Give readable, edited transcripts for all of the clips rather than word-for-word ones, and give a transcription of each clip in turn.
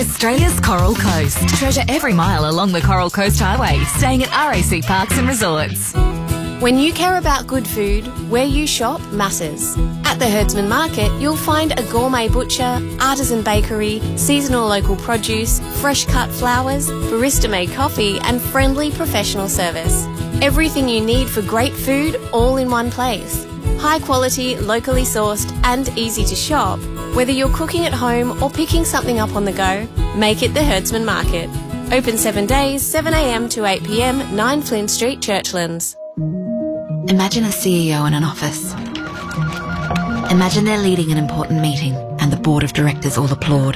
Australia's Coral Coast. Treasure every mile along the Coral Coast Highway, staying at RAC Parks and Resorts. When you care about good food, where you shop matters. At the Herdsman Market, you'll find a gourmet butcher, artisan bakery, seasonal local produce, fresh cut flowers, barista-made coffee and friendly professional service. Everything you need for great food all in one place. High quality, locally sourced and easy to shop. Whether you're cooking at home or picking something up on the go, make it the Herdsman Market. Open 7 days, 7 a.m. to 8 p.m, 9 Flynn Street, Churchlands. Imagine a CEO in an office. Imagine they're leading an important meeting and the board of directors all applaud.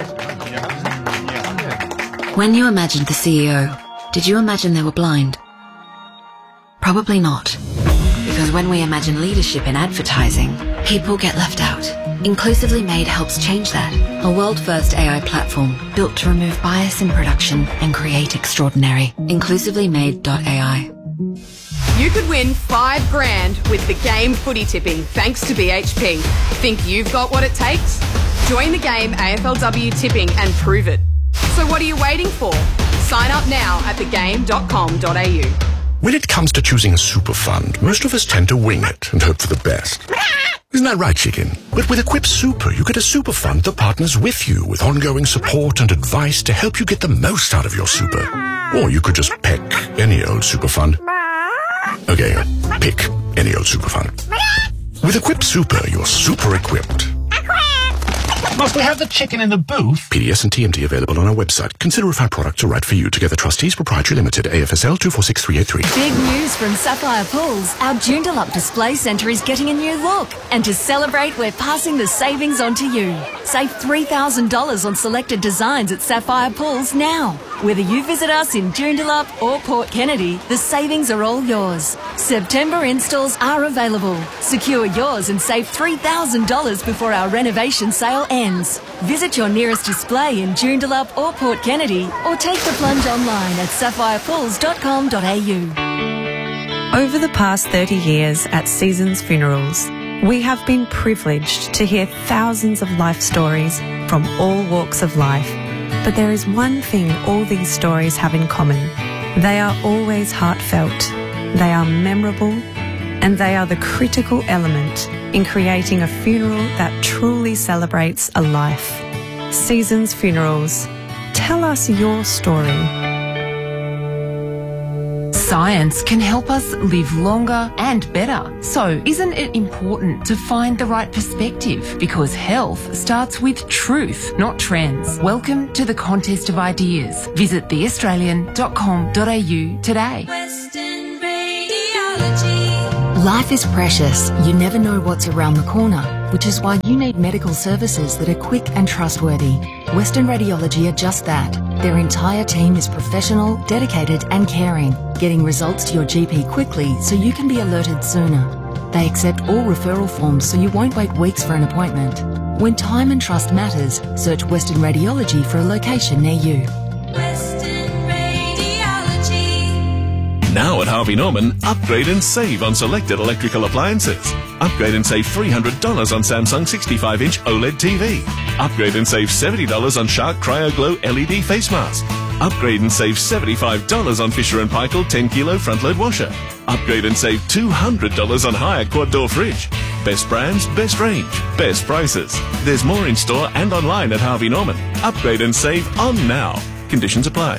When you imagined the CEO, did you imagine they were blind? Probably not. Because when we imagine leadership in advertising, people get left out. Inclusively Made helps change that. A world-first AI platform built to remove bias in production and create extraordinary. InclusivelyMade.ai. You could win $5,000 with the game footy tipping thanks to BHP. Think you've got what it takes? Join the game AFLW tipping and prove it. So what are you waiting for? Sign up now at thegame.com.au. When it comes to choosing a super fund, most of us tend to wing it and hope for the best. Isn't that right, chicken? But with Equip Super, you get a super fund that partners with you with ongoing support and advice to help you get the most out of your super. Or you could just pick any old super fund. Okay, pick any old super fund. With Equip Super, you're super equipped. Must we have the chicken in the booth? PDS and TMT available on our website. Consider if our products are right for you. Together Trustees Proprietary Limited, AFSL 246383. Big news from Sapphire Pools. Our Joondalup Display Centre is getting a new look. And to celebrate, we're passing the savings on to you. Save $3,000 on selected designs at Sapphire Pools now. Whether you visit us in Joondalup or Port Kennedy, the savings are all yours. September installs are available. Secure yours and save $3,000 before our renovation sale ends. Visit your nearest display in Joondalup or Port Kennedy or take the plunge online at sapphirepools.com.au. Over the past 30 years at Seasons Funerals, we have been privileged to hear thousands of life stories from all walks of life. But there is one thing all these stories have in common. They are always heartfelt, they are memorable, and they are the critical element in creating a funeral that truly celebrates a life. Seasons Funerals. Tell us your story. Science can help us live longer and better. So isn't it important to find the right perspective? Because health starts with truth, not trends. Welcome to the Contest of Ideas. Visit theaustralian.com.au today. Western Radiology. Life is precious. You never know what's around the corner, which is why you need medical services that are quick and trustworthy. Western Radiology are just that. Their entire team is professional, dedicated and caring, getting results to your GP quickly so you can be alerted sooner. They accept all referral forms so you won't wait weeks for an appointment. When time and trust matters, search Western Radiology for a location near you. Now at Harvey Norman, upgrade and save on selected electrical appliances. Upgrade and save $300 on Samsung 65-inch OLED TV. Upgrade and save $70 on Shark Cryo Glow LED face mask. Upgrade and save $75 on Fisher & Paykel 10-kilo front-load washer. Upgrade and save $200 on Haier quad-door fridge. Best brands, best range, best prices. There's more in store and online at Harvey Norman. Upgrade and save on now. Conditions apply.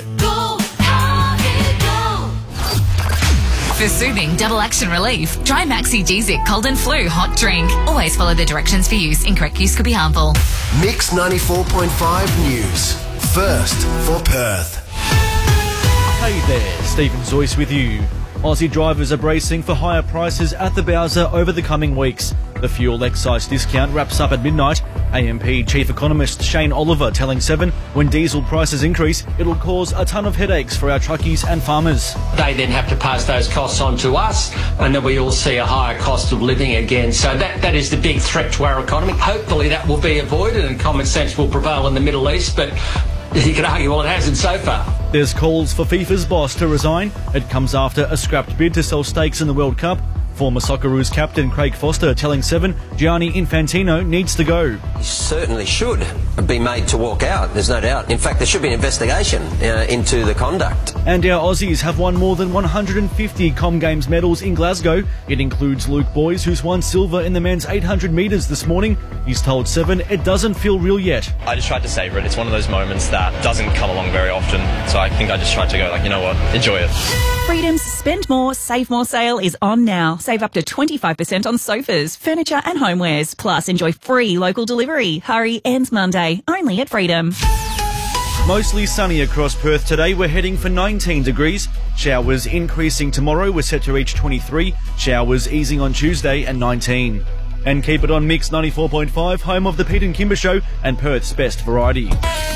For soothing double action relief, try Maxi G-Zic Cold and Flu Hot Drink. Always follow the directions for use. Incorrect use could be harmful. Mix 94.5 News. First for Perth. Hey there, Stephen Zoyce with you. Aussie drivers are bracing for higher prices at the Bowser over the coming weeks. The fuel excise discount wraps up at midnight. AMP Chief Economist Shane Oliver telling Seven when diesel prices increase, it'll cause a ton of headaches for our truckies and farmers. They then have to pass those costs on to us, and then we all see a higher cost of living again. So that is the big threat to our economy. Hopefully that will be avoided and common sense will prevail in the Middle East, but you can argue, well, it hasn't so far. There's calls for FIFA's boss to resign. It comes after a scrapped bid to sell stakes in the World Cup. Former Socceroos captain Craig Foster telling Seven Gianni Infantino needs to go. He certainly should be made to walk out, there's no doubt. In fact, there should be an investigation into the conduct. And our Aussies have won more than 150 Com Games medals in Glasgow. It includes Luke Boys, who's won silver in the men's 800 metres this morning. He's told Seven it doesn't feel real yet. I just tried to savour it. It's one of those moments that doesn't come along very often. So I think I just tried to go you know what, enjoy it. Freedom's Spend More, Save More sale is on now. Save up to 25% on sofas, furniture and homewares. Plus, enjoy free local delivery. Hurry, ends Monday. Only at Freedom. Mostly sunny across Perth today. We're heading for 19 degrees. Showers increasing tomorrow. We're set to reach 23. Showers easing on Tuesday and 19. And keep it on Mix 94.5, home of the Pete and Kimber Show and Perth's best variety.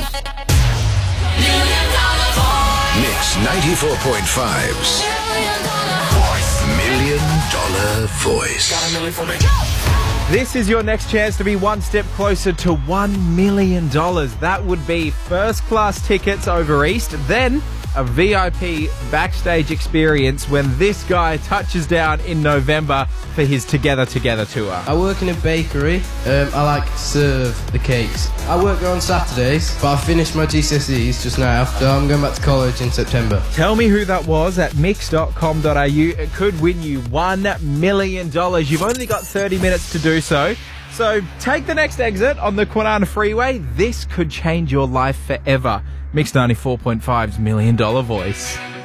Mix 94.5's $1 million voice. Got $1 million for me. This is your next chance to be one step closer to $1 million. That would be first class tickets over East, then a VIP backstage experience when this guy touches down in November for his Together Together tour. I work in a bakery. I like to serve the cakes. I work on Saturdays, but I finished my GCSEs just now, so I'm going back to college in September. Tell me who that was at mix.com.au. It could win you $1 million. You've only got 30 minutes to do so. So take the next exit on the Kwinana Freeway. This could change your life forever. Mix 94.5's $1 Million Voice.